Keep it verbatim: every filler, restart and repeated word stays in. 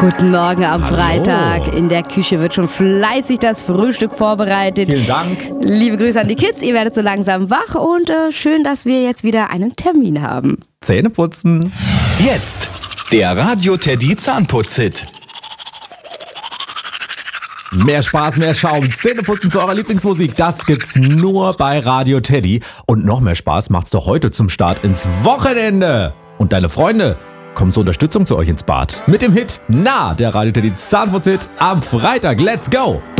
Guten Morgen am Hallo. Freitag. In der Küche wird schon fleißig das Frühstück vorbereitet. Vielen Dank. Liebe Grüße an die Kids, ihr werdet so langsam wach und äh, schön, dass wir jetzt wieder einen Termin haben. Zähne putzen. Jetzt der Radio Teddy Zahnputz-Hit. Mehr Spaß, mehr Schaum, Zähneputzen zu eurer Lieblingsmusik, das gibt's nur bei Radio Teddy. Und noch mehr Spaß macht's doch heute zum Start ins Wochenende. Und deine Freunde kommen zur Unterstützung zu euch ins Bad. Mit dem Hit Na, der Radio Teddy Zahnputz-Hit am Freitag. Let's go!